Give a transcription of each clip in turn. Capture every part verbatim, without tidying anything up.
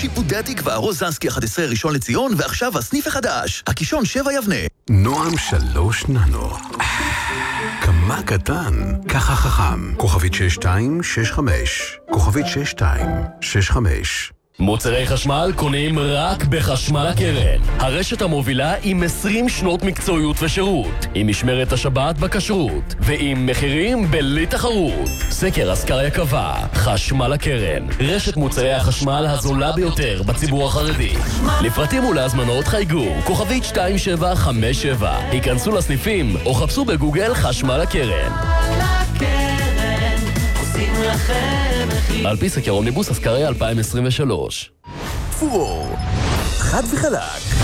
שיפודי התקווה, רוזנסקי אחת עשרה ראשון לציון, ועכשיו הסניף החדש, הקישון שבע יבנה. נועם שלוש ננו. כמה קטן, ככה חכם. כוכבית שש שתיים שש חמש. כוכבית שש שתיים שש חמש. מוצרי חשמל קונים רק בחשמל הקרן. הרשת המובילה עם עשרים שנות מקצועיות ושירות, עם משמרת השבת בכשרות, ועם מחירים בלי תחרות. סקר אסקריה קבע, חשמל הקרן, רשת מוצרי החשמל הזולה ביותר בציבור החרדי. לפרטים ולהזמנות חייגו, כוכבית שתיים שבע חמש שבע. היכנסו לסניפים או חפשו בגוגל חשמל הקרן. על פי סקר אומניבוס אסקריה אלפיים עשרים ושלוש. פור, חד וחלק.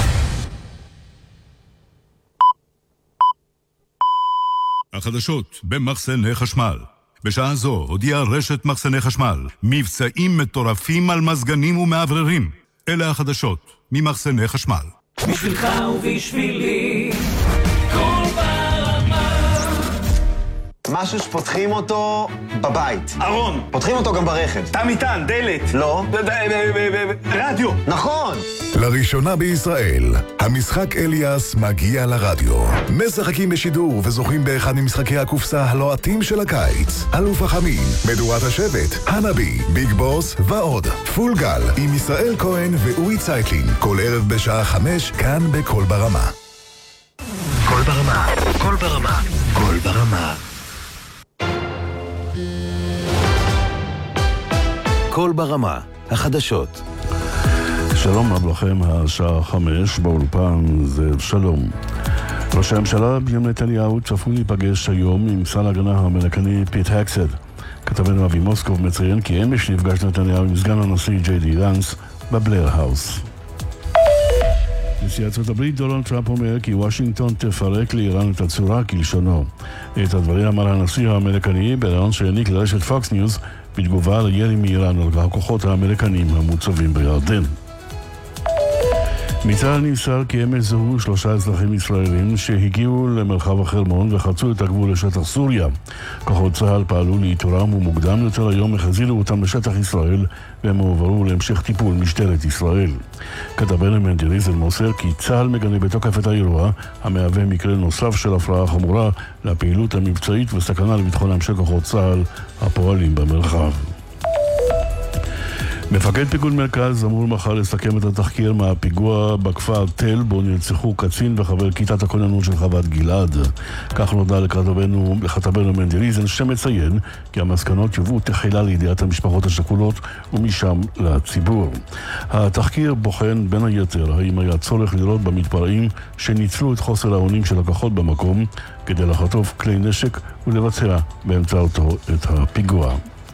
החדשות במחסני חשמל. בשעה זו הודיעה רשת מחסני חשמל מבצעים מטורפים על מזגנים ומעבררים. אלה החדשות ממחסני חשמל. בשבילך ובשבילי כל ברמה. משהו שפותחים אותו בבית. ארון. פותחים אותו גם ברכב. תא מטען, דלת. לא. רדיו. נכון. לראשונה בישראל, המשחק אליאס מגיע לרדיו. משחקים בשידור וזוכים באחד ממשחקי הקופסה הלוהטים של הקיץ. אלוף החמין, מדורת השבט, הנבי, ביג בוס ועוד. פול גל עם ישראל כהן ואורי צייטלין. כל ערב בשעה חמש, כאן בכל ברמה. כל ברמה, כל ברמה, כל ברמה. כל ברמה, החדשות. שלום רב לכם, השעה חמש באולפן, זה שלום. ראש הממשלה בנימין נתניהו צפוי להיפגש היום עם שר ההגנה האמריקני פיט הקסט. כתבנו אבי מוסקוב מציין כי אמש נפגש נתניהו עם סגן הנשיא ג'יי די לנס בבלר האוס. נשיא ארצות הברית דונלד טראמפ אומר כי וושינגטון תפרק לאיראן את הצורה כלשונו. את הדברים אמר הנשיא האמריקני בראיון שהעניק לרשת פוקס ניוז בתגובה לירי מאיראן על הכוחות האמריקנים המוצבים בירדן. מצה"ל נמסר כי אמש זוהו שלושה אזרחים ישראלים שהגיעו למרחב החרמון וחצו את הגבול לשטח סוריה. כוחות צה"ל פעלו לאיתורם ומוקדם יותר היום החזירו אותם לשטח ישראל והם הועברו להמשך טיפול משטרת ישראל. כתבנו מנדי ריזל מוסר כי צה"ל מגנה בתוקף את האירוע המהווה מקרה נוסף של הפרעה חמורה לפעילות המבצעית וסכנה לביטחונם של כוחות צה"ל הפועלים במרחב. מפקד פיקוד מרכז אמור מחר לסכם את התחקיר מהפיגוע בכפר תל בו נרצחו קצין וחבר כיתת הכוננות של חוות גלעד. כך נודע לכתבנו, לכתבנו מנדי ריזן שמציין כי המסקנות יובאו תחילה לידיעת המשפחות השכולות ומשם לציבור. התחקיר בוחן בין היתר האם היה צורך לראות במתפרעים שניצלו את חוסר האונים של הכוחות במקום כדי לחטוף כלי נשק ולבצע באמצעותו את הפיגוע.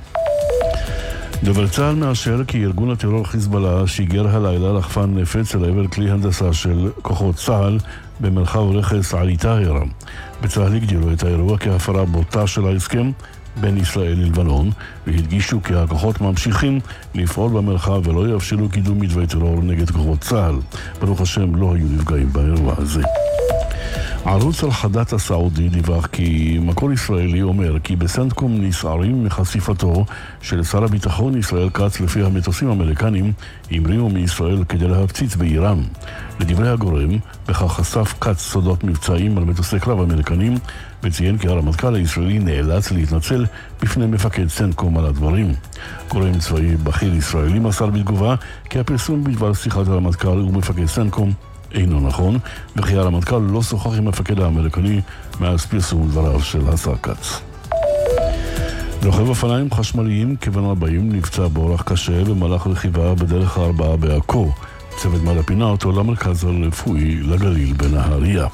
דובר צה"ל מאשר כי ארגון הטרור חיזבאללה שיגר הלילה לחפן נפץ אל עבר כלי הנדסה של כוחות צה"ל במרחב רכס עלי טאהר. בצה"ל הגדירו את האירוע כהפרה בוטה של ההסכם בין ישראל ללבנון והדגישו כי הכוחות ממשיכים לפעול במרחב ולא יאפשרו קידום מתווי טרור נגד כוחות צה"ל. ברוך השם לא היו נפגעים באירוע הזה. ערוץ אל-חדאת הסעודי דיווח כי מקור ישראלי אומר כי בסנטקום נסערים מחשיפתו של שר הביטחון ישראל כץ לפי המטוסים האמריקנים המריאו מישראל כדי להפציץ באיראן. לדברי הגורם, בכך חשף כץ סודות מבצעים על מטוסי קרב אמריקנים וציין כי הרמטכ"ל הישראלי נאלץ להתנצל בפני מפקד סנטקום על הדברים. גורם צבאי בכיר ישראלי מסר בתגובה כי הפרסום בדבר שיחת הרמטכ"ל ומפקד סנטקום אינו נכון, וכי הרמטכ"ל לא שוחח עם המפקד האמריקני מאז פרסום דבריו של השר כץ. רוכב אופניים חשמליים כבן ארבעים נפצע באורח קשה במהלך רכיבה בדרך הארבעה בעכו. צוות מד"א פינה אותו למרכז הרפואי לגליל בנהריה.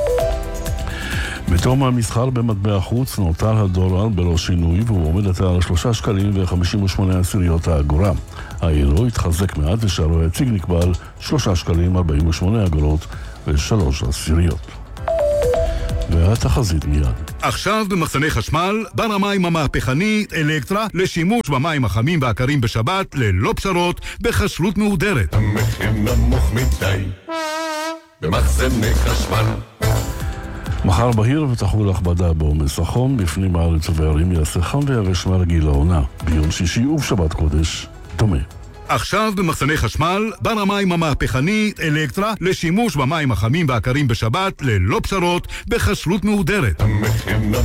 בתום המסחר במטבע חוץ נותר הדולר בלא שינוי והוא עומד עתה על שלושה שקלים וחמישים ושמונה עשיריות האגורה. האירו התחזק מעט ושערו היציג נקבע על שלושה שקלים ארבעים ושמונה אגורות ושלוש עשיריות. והתחזית מיד. עכשיו במחסני חשמל, בר המים המהפכנית אלקטרה לשימוש במים החמים והקרים בשבת ללא פשרות בכשרות מהודרת. המחיר נמוך מדי במחסני חשמל. מחר בהיר ותחול הכבדה בעומס החום בפנים הארץ ובערים יעשה חם ויבש מהרגיל לעונה. ביום שישי ובשבת קודש דומה. עכשיו במחסני חשמל, בר המים המהפכנית אלקטרה לשימוש במים החמים והקרים בשבת ללא פשרות, בכשרות מהודרת. המחיר